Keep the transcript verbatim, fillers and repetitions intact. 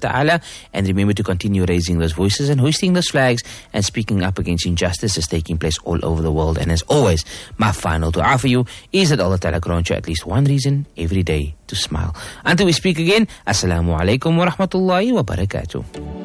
ta'ala. And remember to continue raising those voices and hoisting those flags and speaking up against injustice that's taking place all over the world. And as always, my final dua for you is that Allah ta'ala grant you at least one reason every day to smile. Until we speak again, Assalamu alaikum wa rahmatullahi wa barakatuh.